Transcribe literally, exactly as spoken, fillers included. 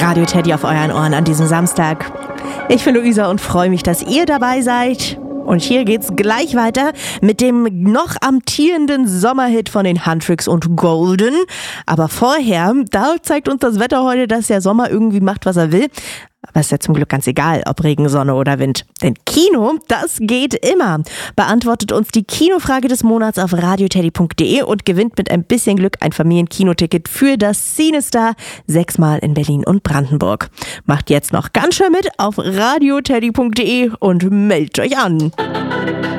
Radio Teddy auf euren Ohren an diesem Samstag. Ich bin Luisa und freue mich, dass ihr dabei seid. Und hier geht's gleich weiter mit dem noch amtierenden Sommerhit von den Huntrix und Golden. Aber vorher, da zeigt uns das Wetter heute, dass der Sommer irgendwie macht, was er will. Aber ist ja zum Glück ganz egal, ob Regen, Sonne oder Wind. Denn Kino, das geht immer. Beantwortet uns die Kinofrage des Monats auf radio teddy punkt de und gewinnt mit ein bisschen Glück ein Familienkinoticket für das CineStar sechsmal in Berlin und Brandenburg. Macht jetzt noch ganz schnell mit auf radio teddy punkt de und meldet euch an.